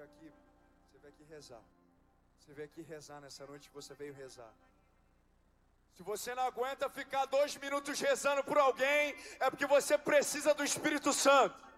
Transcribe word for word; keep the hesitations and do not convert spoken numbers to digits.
veio aqui, você veio aqui rezar. Você veio aqui rezar nessa noite que você veio rezar. Se você não aguenta ficar dois minutos rezando por alguém, é porque você precisa do Espírito Santo.